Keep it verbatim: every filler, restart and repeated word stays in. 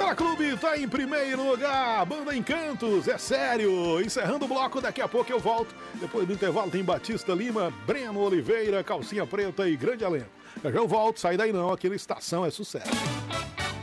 Bola Clube tá em primeiro lugar, Banda Encantos, é sério. Encerrando o bloco, daqui a pouco eu volto. Depois do intervalo tem Batista Lima, Breno Oliveira, Calcinha Preta e grande elenco. Eu já volto, sai daí não, aquele Estação é sucesso.